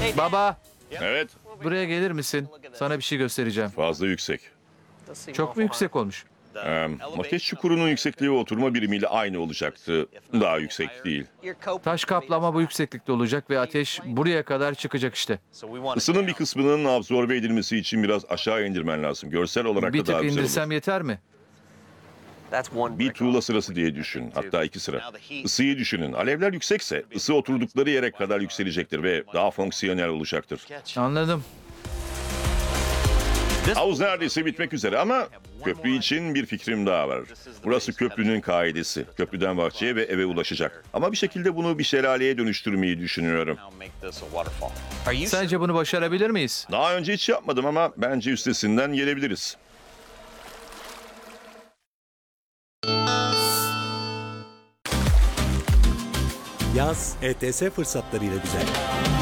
Baba, Evet, buraya gelir misin? Sana bir şey göstereceğim. fazla yüksek. Çok mu yüksek olmuş? Ateş çukurunun yüksekliği oturma birimiyle aynı olacaktı. Daha yüksek değil. Taş kaplama bu yükseklikte olacak ve ateş buraya kadar çıkacak işte. Isının bir kısmının absorbe edilmesi için biraz aşağı indirmen lazım. Görsel olarak Bir da daha tık güzel indirsem olur. yeter mi? Bir tuğla sırası diye düşün. Hatta 2 sıra. Isıyı düşünün. Alevler yüksekse ısı oturdukları yere kadar yükselecektir ve daha fonksiyonel olacaktır. Anladım. Havuz neredeyse bitmek üzere ama köprü için bir fikrim daha var. Burası köprünün kaidesi. Köprüden bahçeye ve eve ulaşacak. Ama bir şekilde bunu bir şelaleye dönüştürmeyi düşünüyorum. Sence bunu başarabilir miyiz? Daha önce hiç yapmadım ama bence üstesinden gelebiliriz. Yaz ETS fırsatlarıyla güzel.